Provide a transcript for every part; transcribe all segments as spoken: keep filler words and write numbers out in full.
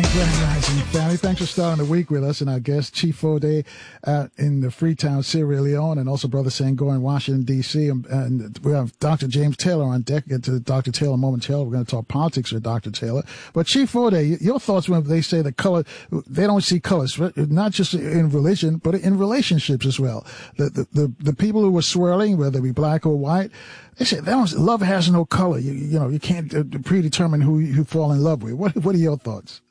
Grand Rising family, thanks for starting the week with us and our guest, Chief Fode out in the Freetown, Sierra Leone, and also Brother Senghor in Washington, D C. And, and we have Doctor James Taylor on deck. Get to Doctor Taylor momentarily. We're going to talk politics with Doctor Taylor. But Chief Fode, your thoughts when they say the color, they don't see colors, not just in religion, but in relationships as well. The, the, the, the people who were swirling, whether it be black or white, they say they don't, love has no color. You, you know, you can't predetermine who you fall in love with. What, what are your thoughts?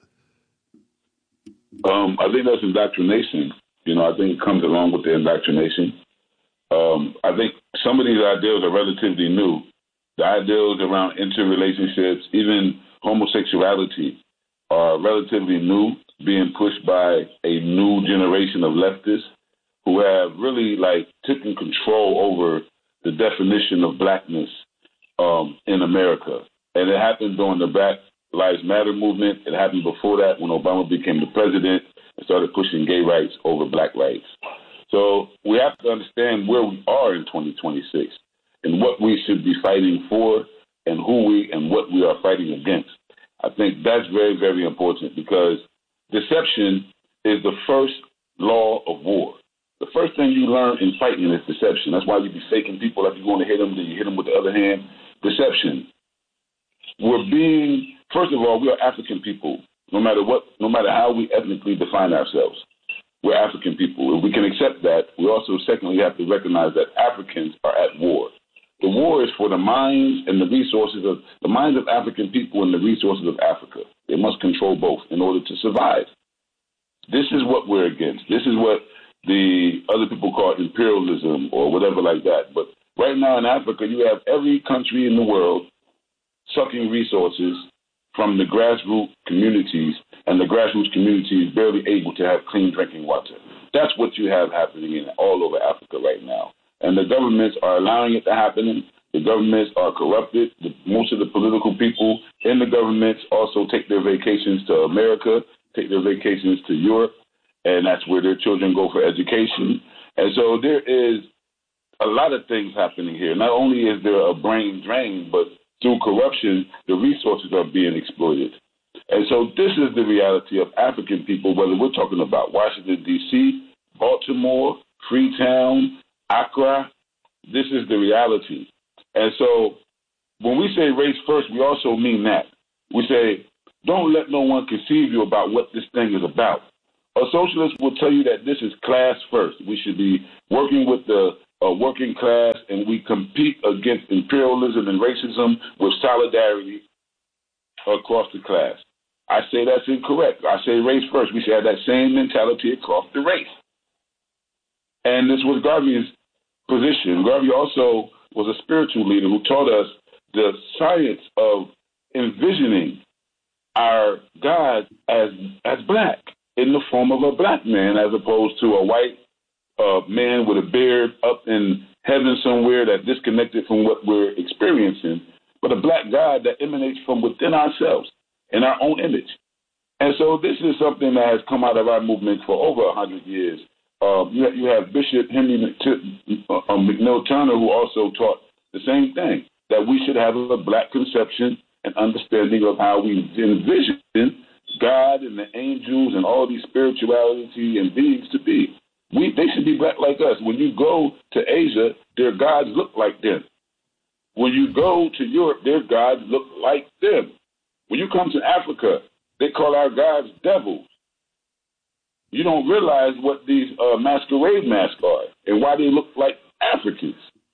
Um, I think that's indoctrination. You know, I think it comes along with the indoctrination. Um, I think some of these ideals are relatively new. The ideals around interrelationships, even homosexuality, are relatively new, being pushed by a new generation of leftists who have really, like, taken control over the definition of blackness um, in America. And it happened during the Black Lives Matter movement. It happened before that when Obama became the president and started pushing gay rights over black rights. So we have to understand where we are in twenty twenty-six and what we should be fighting for and who we and what we are fighting against. I think that's very, very important because deception is the first law of war. The first thing you learn in fighting is deception. That's why you be faking people like you're going to hit them, then you hit them with the other hand. Deception. We're being, first of all, we are African people, no matter what, no matter how we ethnically define ourselves. We're African people. If we can accept that, we also, secondly, have to recognize that Africans are at war. The war is for the minds and the resources of the minds of African people and the resources of Africa. They must control both in order to survive. This is what we're against. This is what the other people call imperialism or whatever like that. But right now in Africa, you have every country in the world sucking resources from the grassroots communities, and the grassroots community is barely able to have clean drinking water. That's what you have happening in all over Africa right now. And the governments are allowing it to happen. The governments are corrupted. The, most of the political people in the governments also take their vacations to America, take their vacations to Europe, and that's where their children go for education. And so there is a lot of things happening here. Not only is there a brain drain, but through corruption, the resources are being exploited. And so this is the reality of African people, whether we're talking about Washington, D C, Baltimore, Freetown, Accra. This is the reality. And so when we say race first, we also mean that. We say, don't let no one conceive you about what this thing is about. A socialist will tell you that this is class first. We should be working with the uh, working class, and we compete against imperialism and racism with solidarity across the class. I say that's incorrect. I say race first. We should have that same mentality across the race. And this was Garvey's position. Garvey also was a spiritual leader who taught us the science of envisioning our God as as black, in the form of a black man, as opposed to a white uh, man with a beard up in heaven somewhere that disconnected from what we're experiencing, but a black God that emanates from within ourselves in our own image. And so this is something that has come out of our movement for over one hundred years. Uh, you, have, you have Bishop Henry McNeil Turner, who also taught the same thing, that we should have a black conception and understanding of how we envision God and the angels and all these spirituality and beings to be. We, they should be black like us. When you go to Asia, their gods look like them. When you go to Europe, their gods look like them. When you come to Africa, they call our gods devils. You don't realize what these uh, masquerade masks are and why they look like Africans.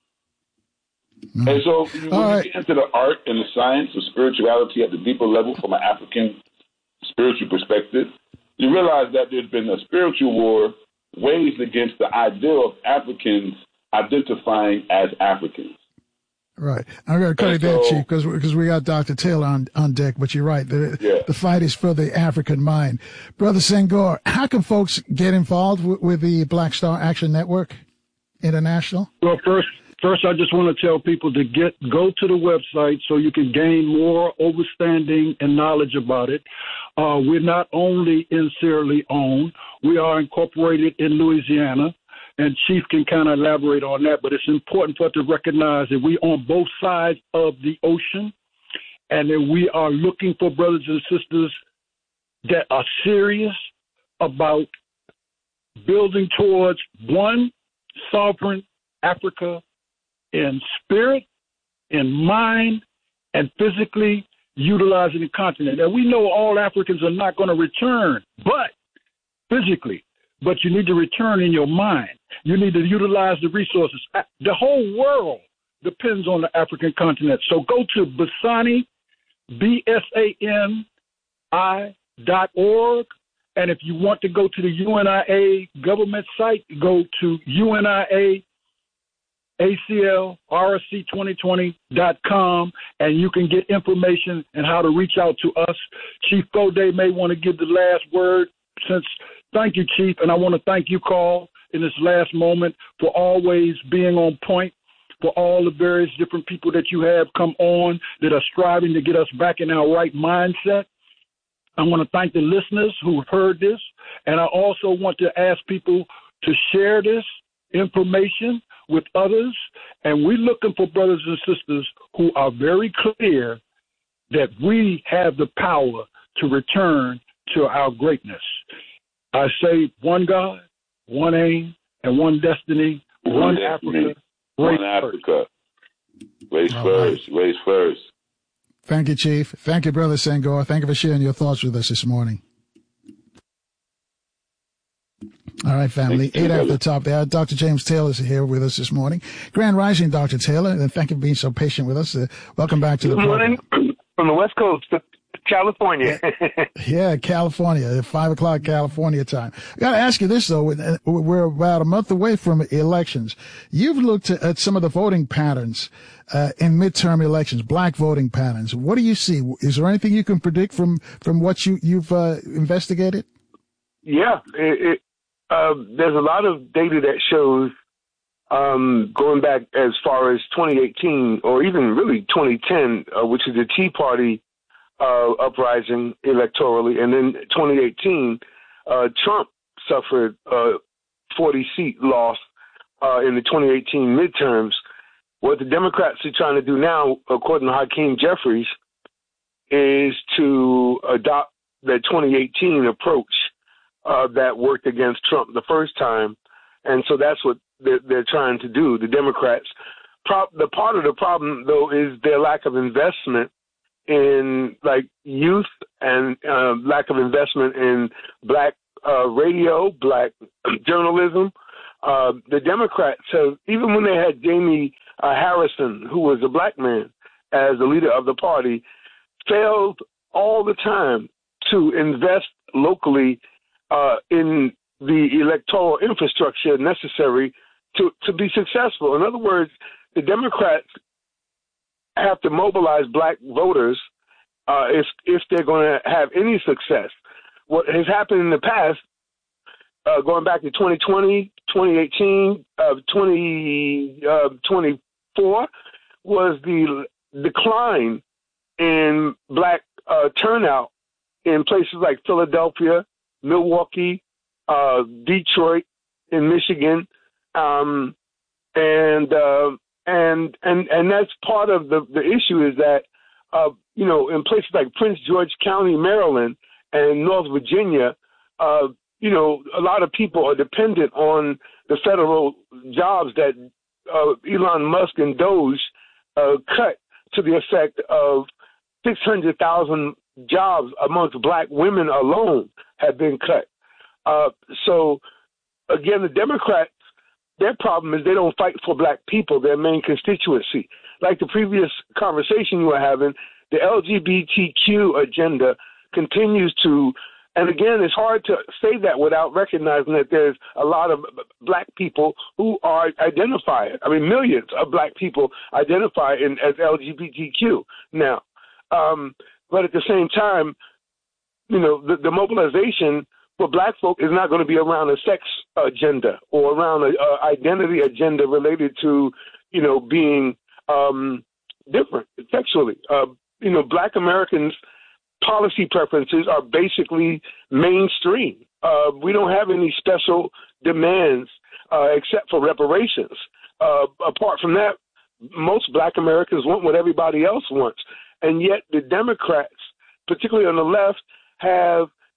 Mm. And so when you right. get into the art and the science of spirituality at the deeper level from an African spiritual perspective, you realize that there's been a spiritual war waged against the ideal of Africans identifying as Africans. Right. I'm going to cut it so, there, Chief, because because we got Doctor Taylor on, on deck, but you're right. The, yeah. the fight is for the African mind. Brother Senghor, how can folks get involved with, with the Black Star Action Network International? Well, first, first, I just want to tell people to get go to the website so you can gain more understanding and knowledge about it. Uh, we're not only in Sierra Leone, we are incorporated in Louisiana. And Chief can kind of elaborate on that, but it's important for us to recognize that we on both sides of the ocean and that we are looking for brothers and sisters that are serious about building towards one sovereign Africa in spirit, in mind, and physically utilizing the continent. And we know all Africans are not going to return, but physically, but you need to return in your mind. You need to utilize the resources. The whole world depends on the African continent. So go to Basani, B S A N I dot org. And if you want to go to the U N I A government site, go to U N I A A C L R S C twenty twenty dot com, and you can get information and how to reach out to us. Chief Foday may want to give the last word. Since thank you, Chief, and I want to thank you, Carl, in this last moment for always being on point, for all the various different people that you have come on that are striving to get us back in our right mindset. I want to thank the listeners who heard this, and I also want to ask people to share this information with others, and we're looking for brothers and sisters who are very clear that we have the power to return to our greatness. I say one God, one aim, and one destiny, one, one destiny, Africa, one Africa. Race first, right. Race first. Thank you, Chief. Thank you, Brother Senghor. Thank you for sharing your thoughts with us this morning. All right, family. Eight after the top there. Doctor James Taylor is here with us this morning. Grand Rising, Doctor Taylor, and thank you for being so patient with us. Uh, welcome back to the program. Good morning from the West Coast, California. yeah, yeah, California, five o'clock California time. I got to ask you this, though. We're about a month away from elections. You've looked at some of the voting patterns uh, in midterm elections, black voting patterns. What do you see? Is there anything you can predict from, from what you, you've uh, investigated? Yeah, it, it, uh, there's a lot of data that shows um, going back as far as twenty eighteen or even really twenty ten, uh, which is the Tea Party Uh, uprising electorally, and then twenty eighteen, uh, Trump suffered a forty seat loss uh, in the twenty eighteen midterms. What the Democrats are trying to do now, according to Hakeem Jeffries, is to adopt the twenty eighteen approach uh, that worked against Trump the first time, and so that's what they're, they're trying to do. The Democrats. Pro- the part of the problem, though, is their lack of investment in like youth and uh, lack of investment in black uh, radio, black journalism. Uh, the Democrats have, even when they had Jamie uh, Harrison, who was a black man, as the leader of the party, failed all the time to invest locally uh, in the electoral infrastructure necessary to, to be successful. In other words, the Democrats have to mobilize black voters uh, if if they're going to have any success. What has happened in the past, uh, going back to twenty twenty, twenty eighteen, uh, twenty twenty-four, was the decline in black uh, turnout in places like Philadelphia, Milwaukee, uh, Detroit, in Michigan, um, and uh, and and and that's part of the the issue is that uh, you know, in places like Prince George County, Maryland, and North Virginia, uh, you know, a lot of people are dependent on the federal jobs that uh, Elon Musk and Doge uh, cut, to the effect of six hundred thousand jobs amongst black women alone have been cut. Uh, so, again, the Democrats, their problem is they don't fight for black people, their main constituency. Like the previous conversation you were having, the L G B T Q agenda continues to, and again, it's hard to say that without recognizing that there's a lot of black people who are identified. I mean, millions of black people identify in, as L G B T Q now. Um, but at the same time, you know, the, the mobilization for black folk is not going to be around a sex agenda or around an identity agenda related to, you know, being um, different sexually. Uh, you know, black Americans' policy preferences are basically mainstream. Uh, we don't have any special demands uh, except for reparations. Uh, apart from that, most black Americans want what everybody else wants. And yet the Democrats, particularly on the left, have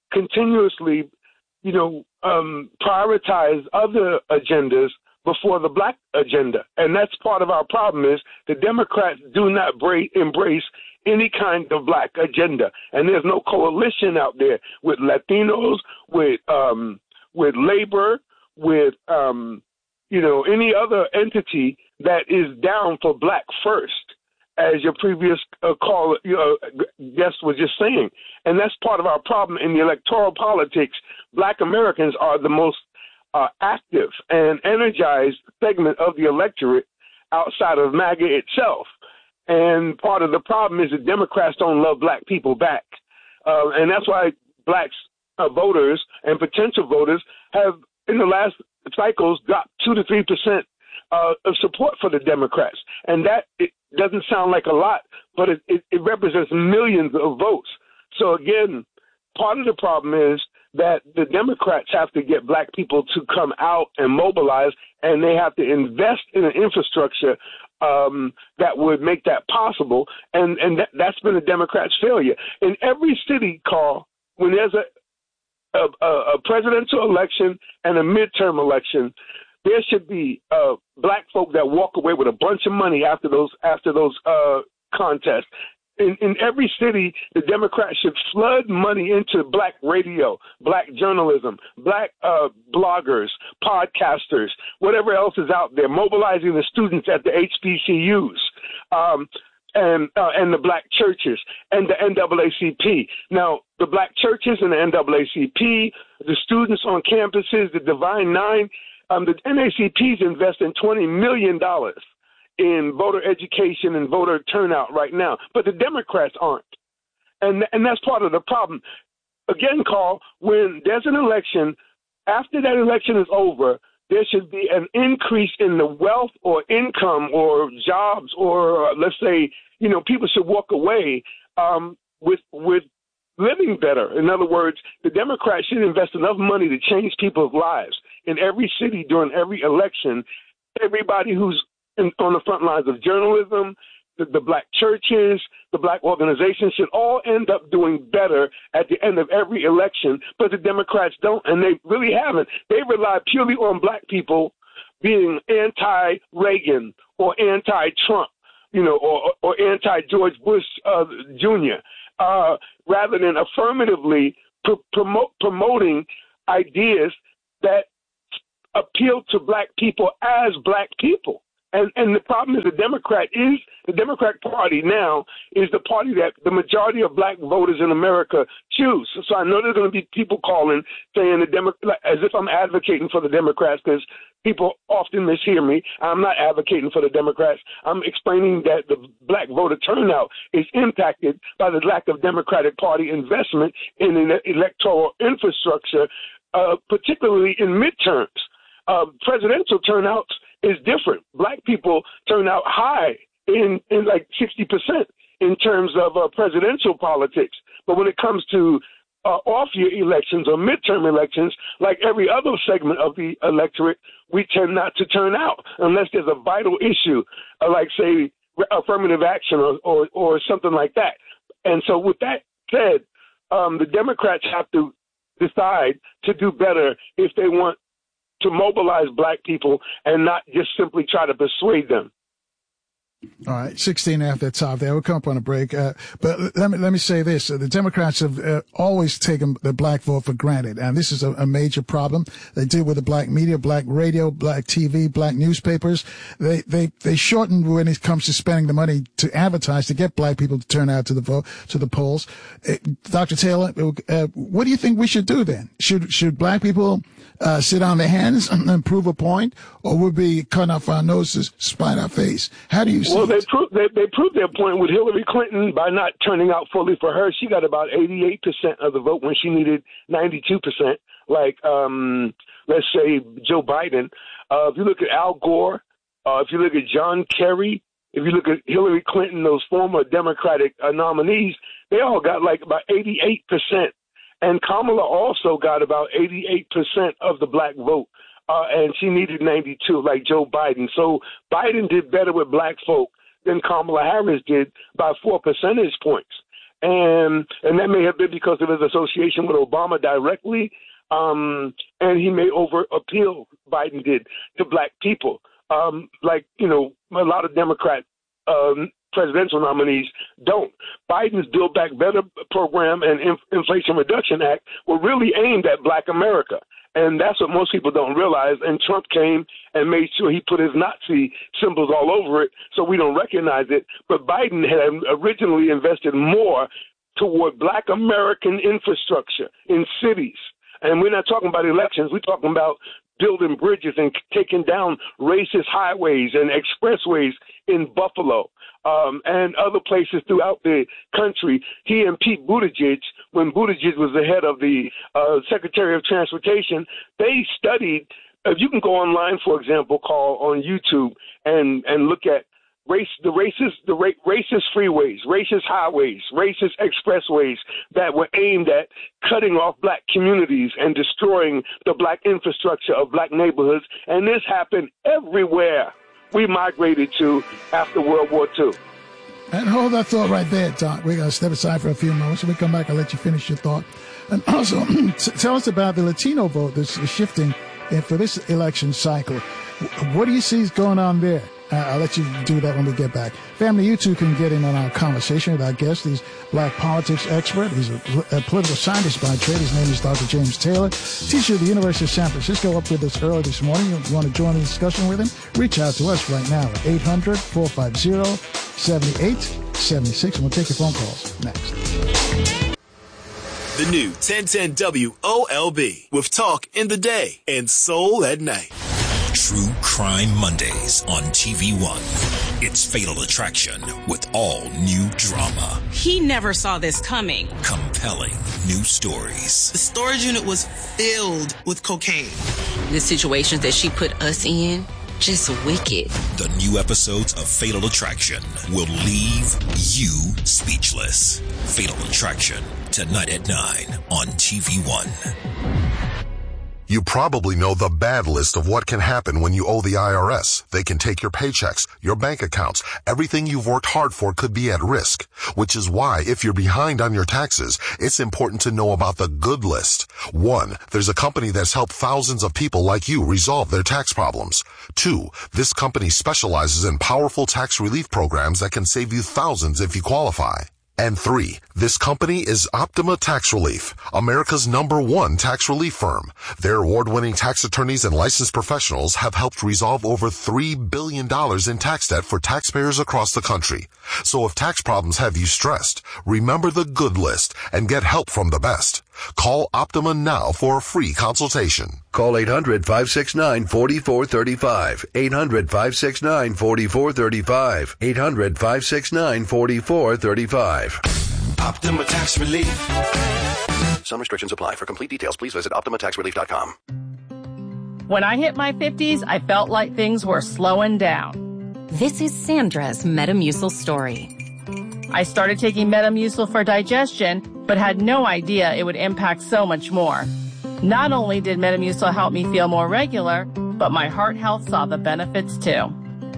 continuously, you know, um, prioritize other agendas before the black agenda. And that's part of our problem is the Democrats do not bra- embrace any kind of black agenda. And there's no coalition out there with Latinos, with um, with labor, with, um, you know, any other entity that is down for black first, as your previous uh, call, you know, guest was just saying. And that's part of our problem in the electoral politics. Black Americans are the most uh, active and energized segment of the electorate outside of MAGA itself. And part of the problem is that Democrats don't love black people back. Uh, and that's why blacks uh, voters and potential voters have, in the last cycles, dropped two to three percent uh, of support for the Democrats. And that it doesn't sound like a lot, but it, it, it represents millions of votes. So again, part of the problem is that the Democrats have to get black people to come out and mobilize, and they have to invest in an infrastructure um, that would make that possible. And, and that, that's been the Democrats' failure. In every city, Carl, when there's a, a, a presidential election and a midterm election, there should be uh, black folk that walk away with a bunch of money after those after those uh, contests. In, in every city, the Democrats should flood money into black radio, black journalism, black uh, bloggers, podcasters, whatever else is out there, mobilizing the students at the H B C Us um, and uh, and the black churches and the N double A C P. Now, the black churches and the N double A C P, the students on campuses, the Divine Nine, um, the N double A C Ps invest in twenty million dollars in voter education and voter turnout right now, but the Democrats aren't. And and that's part of the problem. Again, Carl, when there's an election, after that election is over, there should be an increase in the wealth or income or jobs or, uh, let's say, you know, people should walk away um, with with living better. In other words, the Democrats should invest enough money to change people's lives. In every city during every election, everybody who's In, on the front lines of journalism, the, the black churches, the black organizations should all end up doing better at the end of every election, but the Democrats don't, and they really haven't. They rely purely on black people being anti-Reagan or anti-Trump, you know, or, or anti-George Bush uh, Junior, uh, rather than affirmatively pr- promote, promoting ideas that appeal to black people as black people. And and the problem is the Democrat is the Democratic Party now is the party that the majority of black voters in America choose. So I know there's going to be people calling saying the Demo- as if I'm advocating for the Democrats, because people often mishear me. I'm not advocating for the Democrats. I'm explaining that the black voter turnout is impacted by the lack of Democratic Party investment in an electoral infrastructure, uh, particularly in midterms. Uh, presidential turnouts is different. Black people turn out high in, in like sixty percent in terms of uh, presidential politics. But when it comes to uh, off-year elections or midterm elections, like every other segment of the electorate, we tend not to turn out unless there's a vital issue, uh, like, say, affirmative action or, or, or something like that. And so with that said, um, the Democrats have to decide to do better if they want to mobilize black people and not just simply try to persuade them. All right, sixteen after the top there. We'll come up on a break. Uh, but let me let me say this. Uh, the Democrats have uh, always taken the black vote for granted. And this is a, a major problem. They did with the black media, black radio, black T V, black newspapers. They, they, they shortened when it comes to spending the money to advertise to get black people to turn out to the vote, to the polls. Uh, Doctor Taylor, uh, what do you think we should do then? Should, should black people, uh, sit on their hands and prove a point, or would we cut off our noses, spite our face? How do you see Well, it? they proved they, they proved their point with Hillary Clinton by not turning out fully for her. She got about eighty-eight percent of the vote when she needed ninety-two percent. Like, um, let's say Joe Biden. Uh, if you look at Al Gore, uh, if you look at John Kerry, if you look at Hillary Clinton, those former Democratic uh, nominees, they all got like about eighty-eight percent. And Kamala also got about eighty-eight percent of the black vote. Uh, and she needed ninety-two, like Joe Biden. So Biden did better with black folk than Kamala Harris did by four percentage points. And and that may have been because of his association with Obama directly. Um, and he may over appeal, Biden did, to black people. Um, like, you know, a lot of Democrat um, presidential nominees don't. Biden's Build Back Better program and Inf- Inflation Reduction Act were really aimed at black America. And that's what most people don't realize. And Trump came and made sure he put his Nazi symbols all over it so we don't recognize it. But Biden had originally invested more toward black American infrastructure in cities. And we're not talking about elections. We're talking about building bridges and taking down racist highways and expressways in Buffalo um, and other places throughout the country. He and Pete Buttigieg, when Buttigieg was the head of the uh, Secretary of Transportation, they studied. If you can go online, for example, call on YouTube and, and look at race, the racist, the ra- racist freeways, racist highways, racist expressways that were aimed at cutting off black communities and destroying the black infrastructure of black neighborhoods. And this happened everywhere we migrated to after World War Two. And hold that thought right there, Doc. We're going to step aside for a few moments. When we come back, I'll let you finish your thought. And also, tell us about the Latino vote that's shifting for this election cycle. What do you see is going on there? Uh, I'll let you do that when we get back. Family, you two can get in on our conversation with our guest. He's black politics expert. He's a, a political scientist by trade. His name is Doctor James Taylor, teacher at the University of San Francisco, up with us early this morning. If you want to join the discussion with him, reach out to us right now at eight hundred, four five zero, seven eight seven six, and we'll take your phone calls next. The new ten ten W O L B with talk in the day and soul at night. True Crime Mondays on T V One. It's Fatal Attraction with all new drama. He never saw this coming. Compelling new stories. The storage unit was filled with cocaine. The situations that she put us in, just wicked. The new episodes of Fatal Attraction will leave you speechless. Fatal Attraction, tonight at nine on T V One. You probably know the bad list of what can happen when you owe the I R S. They can take your paychecks, your bank accounts. Everything you've worked hard for could be at risk, which is why if you're behind on your taxes, it's important to know about the good list. One, there's a company that's helped thousands of people like you resolve their tax problems. Two, this company specializes in powerful tax relief programs that can save you thousands if you qualify. And three, this company is Optima Tax Relief, America's number one tax relief firm. Their award-winning tax attorneys and licensed professionals have helped resolve over three billion dollars in tax debt for taxpayers across the country. So if tax problems have you stressed, remember the good list and get help from the best. Call Optima now for a free consultation. Call eight hundred, five six nine, four four three five. eight hundred, five six nine, four four three five. eight hundred, five six nine, four four three five. Optima Tax Relief. Some restrictions apply. For complete details, please visit optima tax relief dot com. When I hit my fifties, I felt like things were slowing down. This is Sandra's Metamucil story. I started taking Metamucil for digestion, but had no idea it would impact so much more. Not only did Metamucil help me feel more regular, but my heart health saw the benefits too.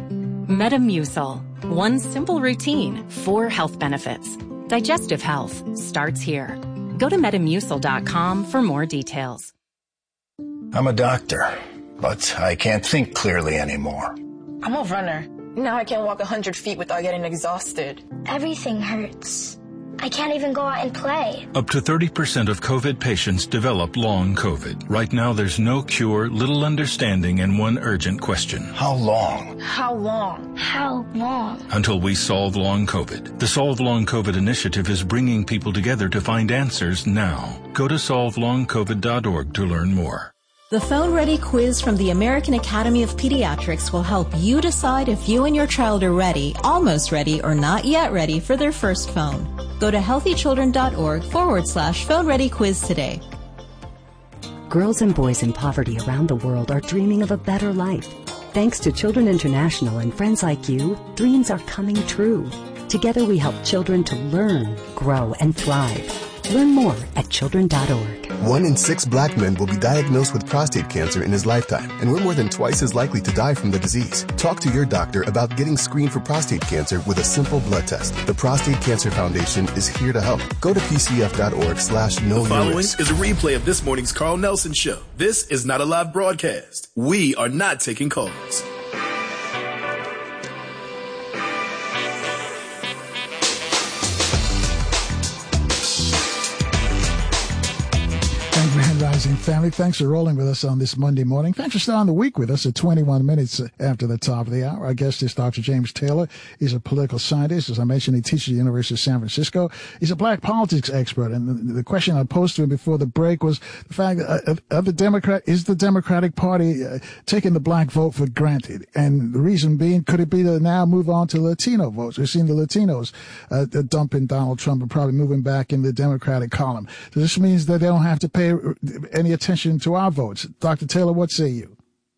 Metamucil. One simple routine, four health benefits. Digestive health starts here. Go to metamucil dot com for more details. I'm a doctor, but I can't think clearly anymore. I'm a runner. Now I can't walk one hundred feet without getting exhausted. Everything hurts. I can't even go out and play. Up to thirty percent of COVID patients develop long COVID. Right now, there's no cure, little understanding, and one urgent question. How long? How long? How long? Until we solve long COVID. The Solve Long COVID initiative is bringing people together to find answers now. Go to solve long covid dot org to learn more. The Phone Ready quiz from the American Academy of Pediatrics will help you decide if you and your child are ready, almost ready, or not yet ready for their first phone. Go to healthychildren.org forward slash phone ready quiz today. Girls and boys in poverty around the world are dreaming of a better life. Thanks to Children International and friends like you, dreams are coming true. Together we help children to learn, grow, and thrive. Learn more at children dot org. One in six black men will be diagnosed with prostate cancer in his lifetime, and we're more than twice as likely to die from the disease. Talk to your doctor about getting screened for prostate cancer with a simple blood test. The Prostate Cancer Foundation is here to help. Go to pcf.org slash know The your following risk. is a replay of this morning's Carl Nelson Show. This is not a live broadcast. We are not taking calls. Grand Rising family, thanks for rolling with us on this Monday morning. Thanks for starting the week with us at twenty-one minutes after the top of the hour. Our guest is Doctor James Taylor. He's a political scientist. As I mentioned, he teaches at the University of San Francisco. He's a black politics expert. And the, the question I posed to him before the break was the fact that uh, of the Democrat, is the Democratic Party uh, taking the black vote for granted? And the reason being, could it be to now move on to Latino votes? We've seen the Latinos uh, dumping Donald Trump and probably moving back in the Democratic column. So this means that they don't have to pay any attention to our votes. Doctor Taylor, what say you?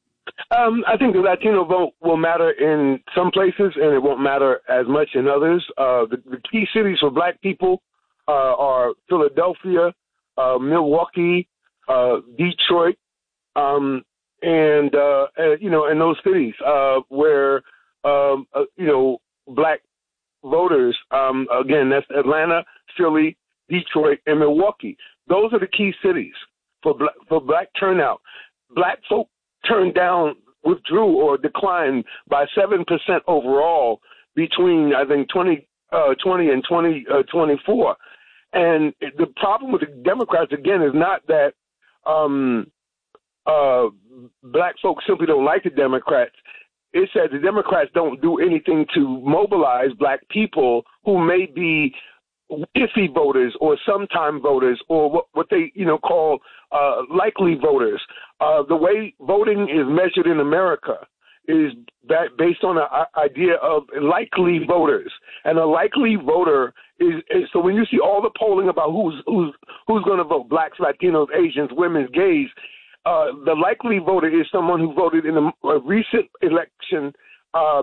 Um, I think the Latino vote will matter in some places, and it won't matter as much in others. Uh, the, the key cities for black people uh, are Philadelphia, uh, Milwaukee, uh, Detroit, um, and, uh, uh, you know, in those cities uh, where, um, uh, you know, black voters, um, again, that's Atlanta, Philly, Detroit, and Milwaukee. Those are the key cities for black, for black turnout. Black folk turned down, withdrew, or declined by seven percent overall between, I think, twenty twenty and twenty twenty-four. And the problem with the Democrats, again, is not that um, uh, black folks simply don't like the Democrats. It's that the Democrats don't do anything to mobilize black people who may be iffy voters or sometime voters or what, what they, you know, call uh, likely voters. Uh, the way voting is measured in America is that based on an idea of likely voters. And a likely voter is, is so when you see all the polling about who's who's who's going to vote, blacks, Latinos, Asians, women, gays, uh, the likely voter is someone who voted in a, a recent election, uh,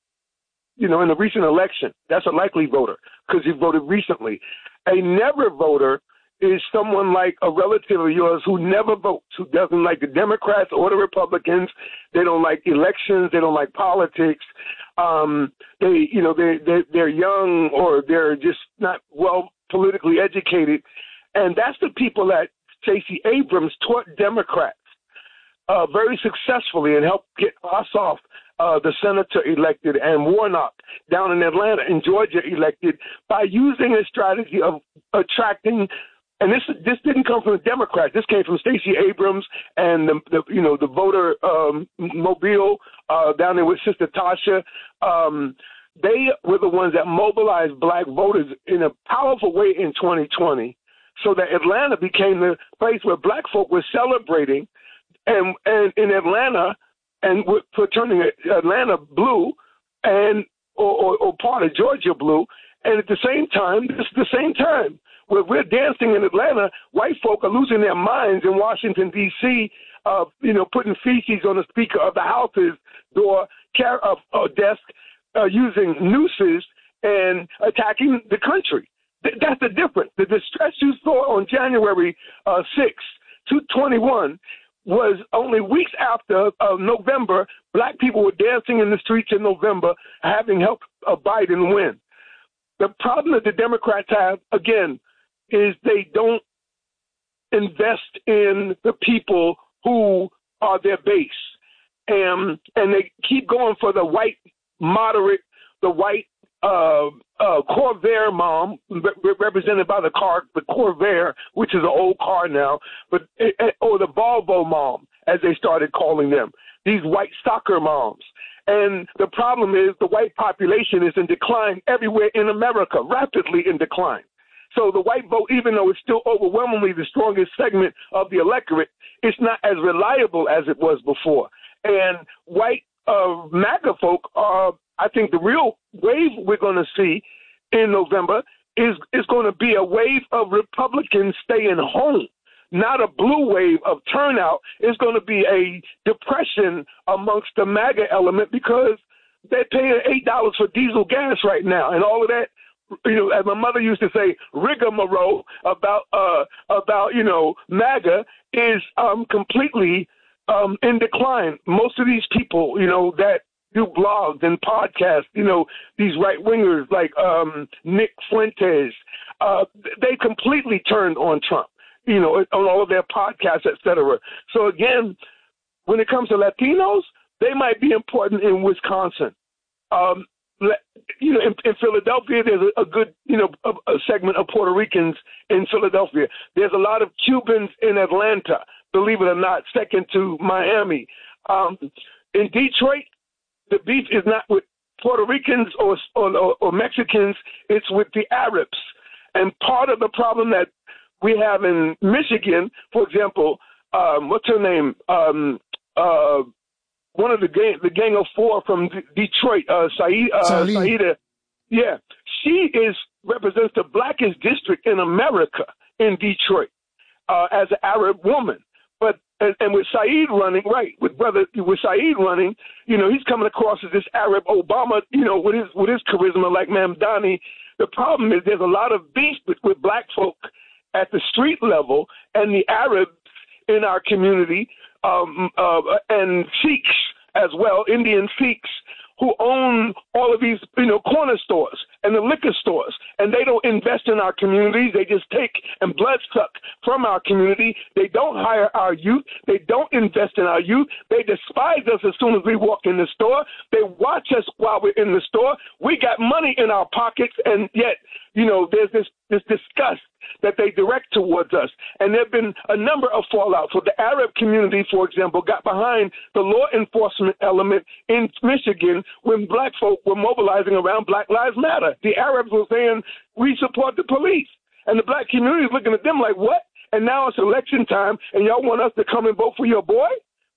you know, in a recent election. That's a likely voter because he voted recently. A never voter is someone like a relative of yours who never votes, who doesn't like the Democrats or the Republicans. They don't like elections. They don't like politics. Um, they, you know, they, they, they're young or they're just not well politically educated. And that's the people that Stacey Abrams taught Democrats uh, very successfully and helped get Ossoff, Uh, the senator elected, and Warnock down in Atlanta and Georgia elected by using a strategy of attracting. And this this didn't come from the Democrats. This came from Stacey Abrams and the, the you know the voter um, mobile uh, down there with Sister Tasha. Um, they were the ones that mobilized black voters in a powerful way in twenty twenty, so that Atlanta became the place where black folk were celebrating, and and in Atlanta. And for turning Atlanta blue, and or, or, or part of Georgia blue, and at the same time, this is the same time where we're dancing in Atlanta, white folk are losing their minds in Washington D C. Uh, you know, putting feces on the Speaker of the House's door, car- uh, uh, desk, uh, using nooses and attacking the country. Th- that's the difference. The distress you saw on January uh, sixth, two twenty-one. Was only weeks after uh, November, black people were dancing in the streets in November, having helped uh, Biden win. The problem that the Democrats have, again, is they don't invest in the people who are their base. And, and they keep going for the white moderate, the white uh, uh, Corvair mom, re- represented by the car, the Corvair, which is an old car now, but or the Volvo mom, as they started calling them, these white soccer moms. And the problem is the white population is in decline everywhere in America, rapidly in decline. So the white vote, even though it's still overwhelmingly the strongest segment of the electorate, it's not as reliable as it was before. And white uh, MAGA folk are, I think the real wave we're going to see in November is, is going to be a wave of Republicans staying home, not a blue wave of turnout. It's going to be a depression amongst the MAGA element because they're paying eight dollars for diesel gas right now, and all of that you know, as my mother used to say, rigmarole about, uh, about, you know, MAGA is um, completely um, in decline. Most of these people, you know, that do blogs and podcasts, you know, these right-wingers like um, Nick Fuentes, uh, they completely turned on Trump, you know, on all of their podcasts, et cetera. So, again, when it comes to Latinos, they might be important in Wisconsin. Um, you know, in, in Philadelphia, there's a, a good, you know, a, a segment of Puerto Ricans in Philadelphia. There's a lot of Cubans in Atlanta, believe it or not, second to Miami. Um, in Detroit, the beef is not with Puerto Ricans or, or, or Mexicans, it's with the Arabs. And part of the problem that we have in Michigan, for example, um, what's her name? Um, uh, one of the gang, the Gang of Four from D- Detroit, uh, Said, uh, Saida. Yeah, she is represents the blackest district in America in Detroit uh, as an Arab woman. But and, and with Said running, right, with brother with Said running, you know, he's coming across as this Arab Obama, you know, with his with his charisma like Mamdani. The problem is there's a lot of beef with, with black folk at the street level and the Arabs in our community. Um, uh, and Sikhs as well, Indian Sikhs, who own all of these, you know, corner stores and the liquor stores, and they don't invest in our communities. They just take and blood suck from our community. They don't hire our youth. They don't invest in our youth. They despise us as soon as we walk in the store. They watch us while we're in the store. We got money in our pockets, and yet, you know, there's this, this disgust that they direct towards us. And there have been a number of fallouts. So the Arab community, for example, got behind the law enforcement element in Michigan when black folk were mobilizing around Black Lives Matter. The Arabs were saying, we support the police. And the black community is looking at them like, what? And now it's election time, and y'all want us to come and vote for your boy?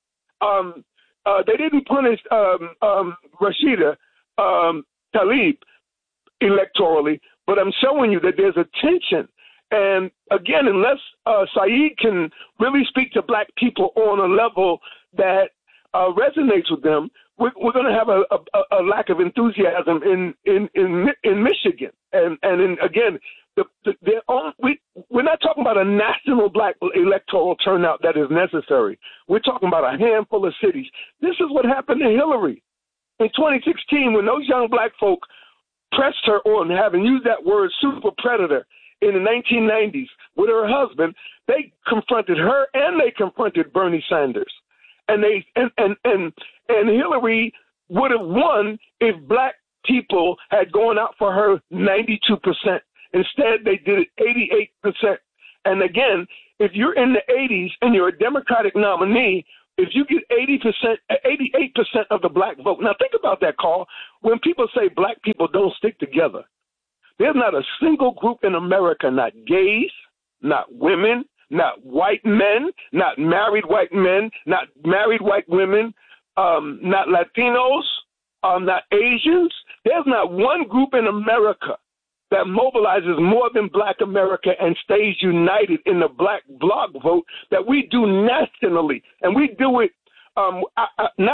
Um, uh, they didn't punish um, um, Rashida um, Tlaib electorally, but I'm showing you that there's a tension. And again, unless uh, Said can really speak to black people on a level that uh, resonates with them, we're, we're going to have a, a, a lack of enthusiasm in in in, in Michigan. And and in, again, the, the, own, we we're not talking about a national black electoral turnout that is necessary. We're talking about a handful of cities. This is what happened to Hillary in twenty sixteen when those young black folk pressed her on having used that word super predator in the nineteen nineties with her husband. They confronted her and they confronted Bernie Sanders. And they and, and, and, and Hillary would have won if black people had gone out for her ninety-two percent. Instead, they did it eighty-eight percent. And again, if you're in the eighties and you're a Democratic nominee, if you get eighty percent, eighty-eight percent of the black vote. Now think about that, Carl. When people say black people don't stick together, there's not a single group in America, not gays, not women, not white men, not married white men, not married white women, um, not Latinos, um, not Asians. There's not one group in America that mobilizes more than black America and stays united in the black bloc vote that we do nationally. And we do it um, I, I, not